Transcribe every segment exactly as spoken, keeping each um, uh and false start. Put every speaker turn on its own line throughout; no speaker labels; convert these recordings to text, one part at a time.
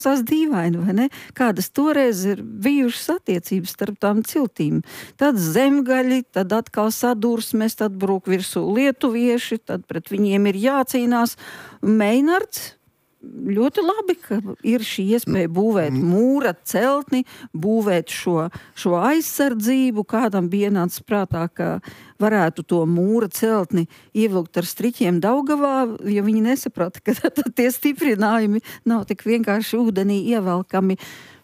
Tas dīvaini, vai ne? Kādas toreiz ir bijušas attiecības starp tām ciltīm. Tad zemgaļi, tad atkal sadursmes, tad brūk virsū lietuvieši, tad pret viņiem ir jācīnās. Meinards ļoti labi, ka ir šī iespēja būvēt mūra celtni, būvēt šo, šo aizsardzību. Kādam bija ienācis prātā, ka varētu to mūra celtni ievilkt ar striķiem Daugavā, jo viņi nesaprata, ka tie stiprinājumi nav tik vienkārši ūdenī ievelkami.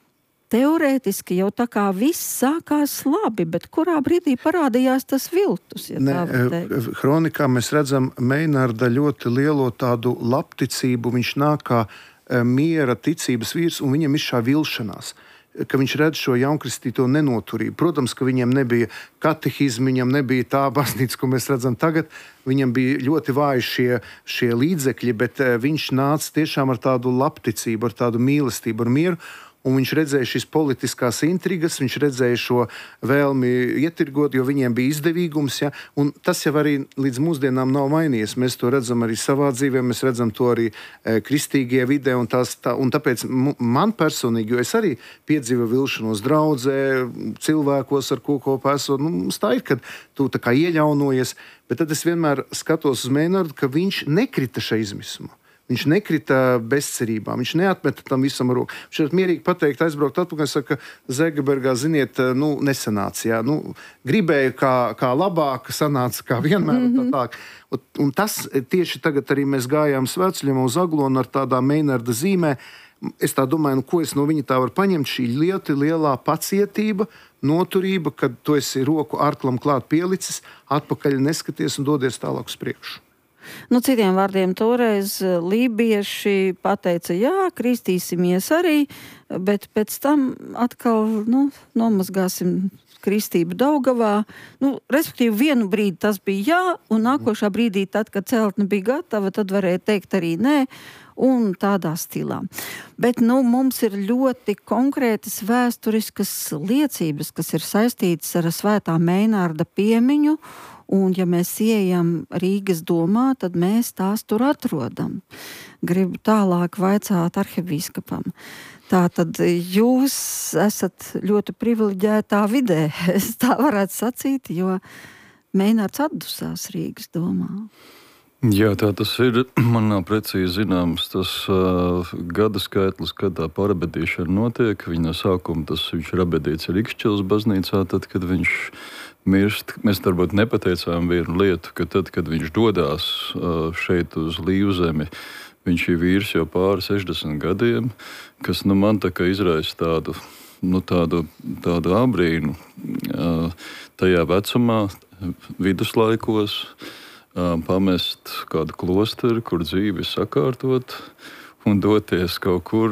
Teorētiski jau tā kā viss sākās labi, bet kurā brīdī parādījās tas viltus, ja
ne,
tā var teikt?
Hronikā mēs redzam Meinarda ļoti lielo tādu labticību, viņš nāk kā miera ticības vīrs, un viņam ir šā vilšanās, ka viņš redz šo jaunkristīto nenoturību. Protams, ka viņam nebija katehizmi, viņam nebija tā baznīca, ko mēs redzam tagad, viņam bija ļoti vāji šie, šie līdzekļi, bet viņš nāca tiešām ar tādu labticību, ar tādu mīlestību, ar mieru. Un viņš redzēja šīs politiskās intrigas, viņš redzēja šo vēlmi ietirgot, jo viņiem bija izdevīgums. Ja? Un tas jau arī līdz mūsdienām nav mainījies. Mēs to redzam arī savā dzīvē, mēs redzam to arī e, kristīgie vidē. Un, tās, tā, un tāpēc man personīgi, jo es arī piedzīvoju vilšanos draudzē, cilvēkos, ar ko kopā esot, nu, tā ir, kad tu tā kā ieļaunojies. Bet tad es vienmēr skatos uz Meinardu, ka viņš nekrita šai izmisumā. Viņš nekrita bezcerībā, viņš neatmeta tam visam roku. Viņš var mierīgi pateikt, aizbraukt atpakaļ, saka, Zegebergā, ziniet, nu, nesanāca. Jā. Nu, gribēju kā, kā labāk, sanāca kā vienmēr. Mm-hmm. Tā, tā. Un, un tas tieši tagad arī mēs gājām Svētceļam uz Aglonu ar tādā Meinarda zīmē. Es tā domāju, nu, ko es no viņa tā varu paņemt, šī ļoti lielā pacietība, noturība, kad tu esi roku arklam klāt pielicis, atpakaļ neskaties un dodies tālāk uz priekšu.
Nu, citiem vārdiem toreiz lībieši pateica, jā, kristīsimies arī, bet pēc tam atkal, nu, nomazgāsim kristību Daugavā. Nu, respektīvi, vienu brīdi tas bija jā, un nākošā brīdī, tad, kad celtne bija gatava, tad varēja teikt arī nē, un tādā stilā. Bet, nu, mums ir ļoti konkrētas vēsturiskas liecības, kas ir saistītas ar Svētā Meinarda piemiņu. Un, ja mēs ieejam Rīgas domā, tad mēs tās tur atrodam. Gribu tālāk vaicāt arhivīskapam. Tātad jūs esat ļoti privileģētā vidē, es tā varētu sacīt, jo Meinards atdusās Rīgas domā.
Jā, tā tas ir. Man nav precīzi zināms tas uh, gada skaitlis, kad tā pārabedīšana notiek. Viņa no sākuma tas viņš ir abedīts Rikšķils baznīcā, tad, kad viņš mirst. Mēs varbūt nepateicām vienu lietu, ka tad, kad viņš dodās uh, šeit uz Līvzemi, viņš ir vīrs jau pāri sešdesmit gadiem, kas nu, man tā kā izraisa tādu, nu, tādu, tādu abrīnu uh, tajā vecumā, viduslaikos, pamest kādu klosteru, kur dzīvi sakārtot un doties kaut kur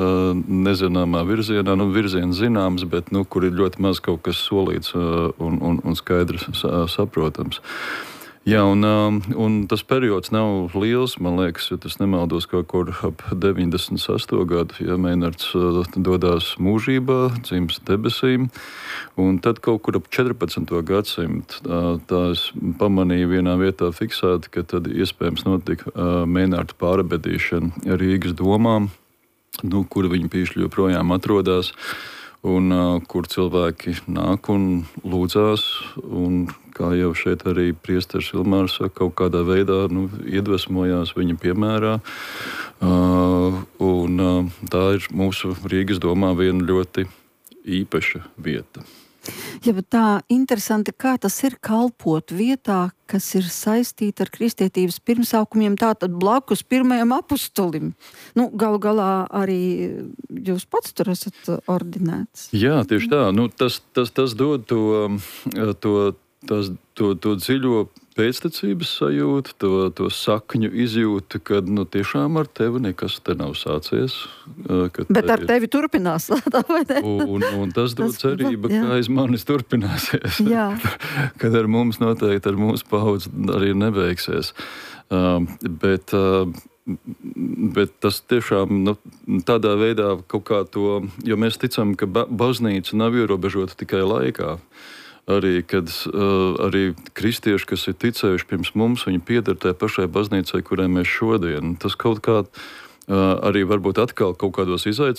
nezināmā virzienā. Nu, virziens zināms, bet nu, kur ir ļoti maz kaut kas solīts un, un, un skaidrs saprotams. Jā, un, un tas periods nav liels, man liekas, ja tas nemaldos kaut kur ap deviņdesmit sesto gadu, ja Meinards dodās mūžībā, dzimst debesīm, un tad kaut kur ap četrpadsmito gadsimtu tā es pamanīju vienā vietā fiksēt, ka tad iespējams notika Meinarda pārabedīšana Rīgas domām, nu, kur viņa pīšļi joprojām atrodās, un uh, kur cilvēki nāk un lūdzās, un kā jau šeit arī priesteris Ilmārs saka, kaut kādā veidā nu, iedvesmojās viņa piemērā. Uh, un uh, tā ir mūsu Rīgas domā viena ļoti īpaša vieta.
Ja, bet tā interesanti, kā tas ir kalpot vietā, kas ir saistīta ar kristietības pirmsākumiem, tātad blakus pirmajam apustulim. Nu, galu galā arī jūs pats tur esat ordinēts.
Jā, tieši tā. Nu, tas, tas, tas dod to, to, tas, to, to dziļo pēctecības sajūtu, to, to sakņu izjūtu, kad nu, tiešām ar tevi nekas te nav sācies.
Bet ar tevi ir... turpinās.
un, un tas dod cerību, ka aiz manis turpināsies. Kad ar mums noteikti, ar mūsu paudzi arī nebeigsies. Uh, bet, uh, bet tas tiešām nu, tādā veidā kaut kā to, jo mēs ticam, ka ba- baznīca nav ierobežota tikai laikā. Arī, kad uh, arī kristieši, kas ir ticējuši pirms mums, viņi pieder tai pašai baznīcai, kurai mēs šodien. Tas kaut kā arī varbūt atkal kaut kādos izaicinājumus.